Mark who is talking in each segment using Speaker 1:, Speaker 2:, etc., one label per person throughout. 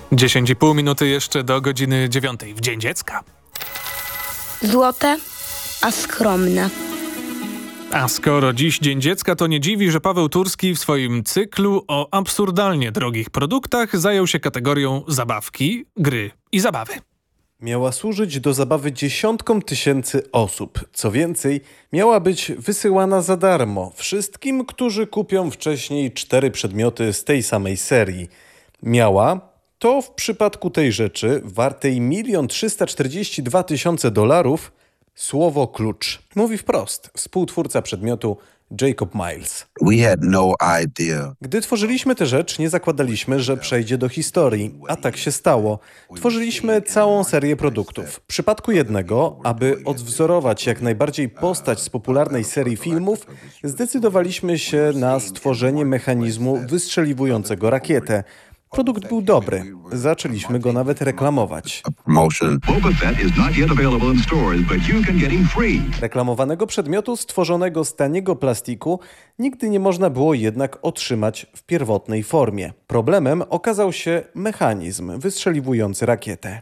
Speaker 1: 10,5 minuty jeszcze do godziny 9 w Dzień Dziecka.
Speaker 2: Złote, a skromne.
Speaker 1: A skoro dziś Dzień Dziecka, to nie dziwi, że Paweł Turski w swoim cyklu o absurdalnie drogich produktach zajął się kategorią zabawki, gry i zabawy.
Speaker 3: Miała służyć do zabawy dziesiątkom tysięcy osób. Co więcej, miała być wysyłana za darmo wszystkim, którzy kupią wcześniej 4 przedmioty z tej samej serii. Miała, to w przypadku tej rzeczy, wartej $1 342 000, słowo klucz. Mówi wprost współtwórca przedmiotu Jacob Miles. Gdy tworzyliśmy tę rzecz, nie zakładaliśmy, że przejdzie do historii, a tak się stało. Tworzyliśmy całą serię produktów. W przypadku jednego, aby odwzorować jak najbardziej postać z popularnej serii filmów, zdecydowaliśmy się na stworzenie mechanizmu wystrzeliwującego rakietę. Produkt był dobry. Zaczęliśmy go nawet reklamować. Reklamowanego przedmiotu stworzonego z taniego plastiku nigdy nie można było jednak otrzymać w pierwotnej formie. Problemem okazał się mechanizm wystrzeliwujący rakietę.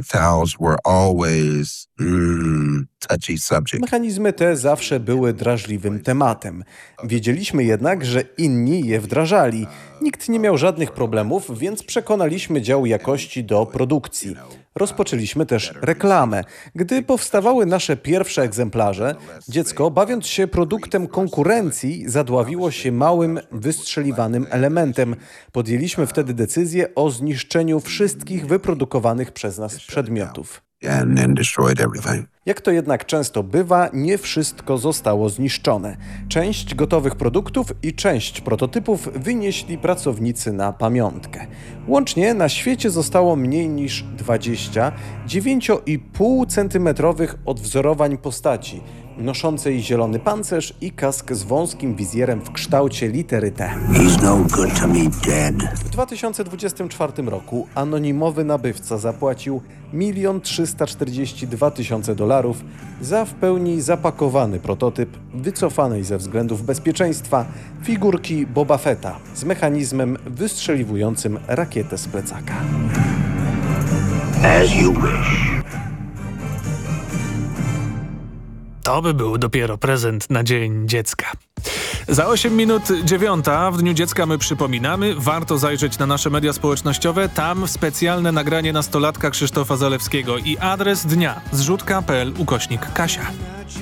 Speaker 3: Mechanizmy te zawsze były drażliwym tematem. Wiedzieliśmy jednak, że inni je wdrażali. Nikt nie miał żadnych problemów, więc przekonaliśmy dział jakości do produkcji. Rozpoczęliśmy też reklamę. Gdy powstawały nasze pierwsze egzemplarze, dziecko, bawiąc się produktem konkurencji, zadławiło się małym, wystrzeliwanym elementem. Podjęliśmy wtedy decyzję o zniszczeniu wszystkich wyprodukowanych przez nas przedmiotów. Jak to jednak często bywa, nie wszystko zostało zniszczone. Część gotowych produktów i część prototypów wynieśli pracownicy na pamiątkę. Łącznie na świecie zostało mniej niż 20 9,5 cm odwzorowań postaci, noszącej zielony pancerz i kask z wąskim wizjerem w kształcie litery T. W 2024 roku anonimowy nabywca zapłacił $1 342 000 za w pełni zapakowany prototyp wycofanej ze względów bezpieczeństwa figurki Boba Fetta z mechanizmem wystrzeliwującym rakietę z plecaka.
Speaker 4: As you wish.
Speaker 1: To by był dopiero prezent na Dzień Dziecka. Za 8 minut 9 w Dniu Dziecka my przypominamy, warto zajrzeć na nasze media społecznościowe, tam specjalne nagranie nastolatka Krzysztofa Zalewskiego i adres dnia zrzutka.pl/Kasia.